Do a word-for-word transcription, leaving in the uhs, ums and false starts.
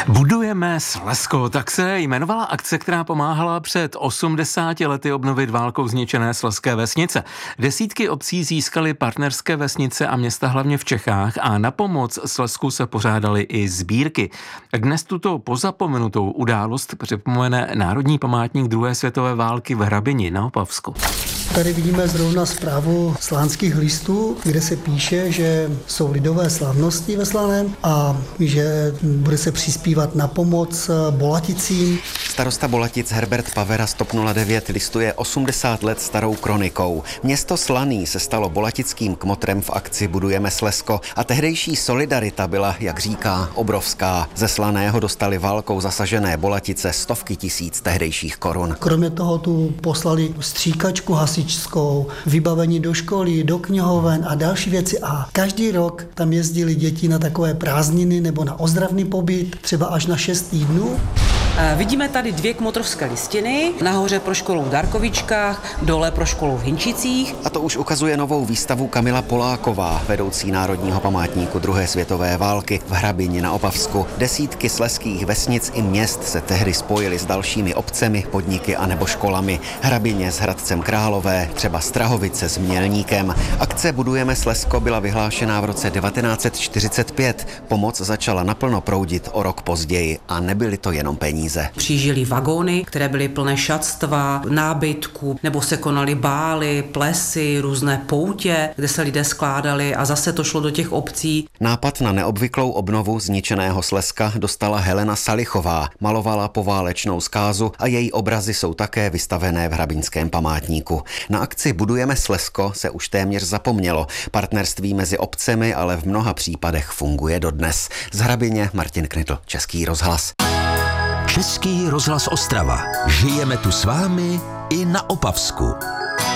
Budujeme Slezsko, tak se jmenovala akce, která pomáhala před osmdesáti lety obnovit válkou zničené slezské vesnice. Desítky obcí získaly partnerské vesnice a města hlavně v Čechách a na pomoc Slezsku se pořádaly i sbírky. Dnes tuto pozapomenutou událost připomene Národní památník druhé světové války v Hrabini na Opavsku. Tady vidíme zrovna zprávu slánských listů, kde se píše, že jsou lidové slavnosti ve Slaném a že bude se přispívat na pomoc Bolaticím. Starosta Bolatic Herbert Pavera z TOP nula devět listuje osmdesát let starou kronikou. Město Slaný se stalo bolatickým kmotrem v akci Budujeme Slezsko a tehdejší solidarita byla, jak říká, obrovská. Ze Slaného dostali válkou zasažené Bolatice stovky tisíc tehdejších korun. Kromě toho tu poslali stříkačku hasičskou, vybavení do školy, do knihoven a další věci a každý rok tam jezdili děti na takové prázdniny nebo na ozdravný pobyt, třeba až na šest týdnů. Vidíme tady dvě kmotrovské listiny, nahoře pro školu v Darkovičkách, dole pro školu v Hinčicích. A to už ukazuje novou výstavu Kamila Poláková, vedoucí Národního památníku druhé světové války v Hrabini na Opavsku. Desítky slezských vesnic i měst se tehdy spojily s dalšími obcemi, podniky a nebo školami. Hrabině s Hradcem Králové, třeba Strahovice s Mělníkem. Akce Budujeme Slezsko byla vyhlášená v roce devatenáct set čtyřicet pět. Pomoc začala naplno proudit o rok později a nebyly to jenom peníze. Přijížděly vagóny, které byly plné šatstva, nábytku, nebo se konaly bály, plesy, různé poutě, kde se lidé skládali a zase to šlo do těch obcí. Nápad na neobvyklou obnovu zničeného Slezska dostala Helena Salichová, malovala poválečnou zkázu a její obrazy jsou také vystavené v Hrabinském památníku. Na akci Budujeme Slezsko se už téměř zapomnělo. Partnerství mezi obcemi ale v mnoha případech funguje dodnes. Z Hrabině Martin Knitl, Český rozhlas. Český rozhlas Ostrava. Žijeme tu s vámi i na Opavsku.